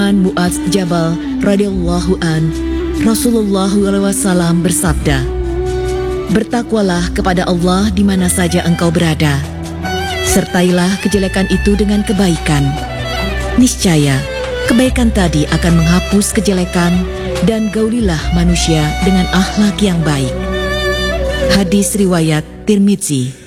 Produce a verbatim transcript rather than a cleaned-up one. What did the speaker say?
An Mu'adz Jabal radhiyallahu an, Rasulullah shallallahu alaihi wasallam bersabda, "Bertakwalah kepada Allah di mana saja engkau berada. Sertailah kejelekan itu dengan kebaikan. Niscaya kebaikan tadi akan menghapus kejelekan, dan gaulilah manusia dengan akhlak yang baik." Hadis riwayat Tirmidzi.